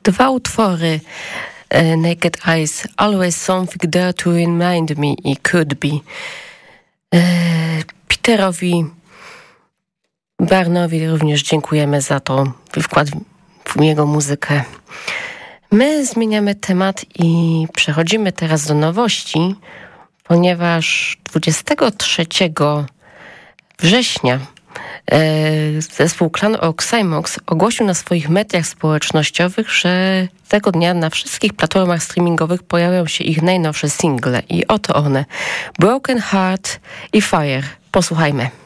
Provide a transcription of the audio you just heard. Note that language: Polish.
Dwa utwory Naked Eyes, Always Something There to Remind Me i Could Be. Peterowi Barnowi również dziękujemy za to wkład w jego muzykę. My zmieniamy temat i przechodzimy teraz do nowości, ponieważ 23 września zespół Clan Oxymox ogłosił na swoich mediach społecznościowych, że tego dnia na wszystkich platformach streamingowych pojawią się ich najnowsze single i oto one: Broken Heart i Fire. Posłuchajmy.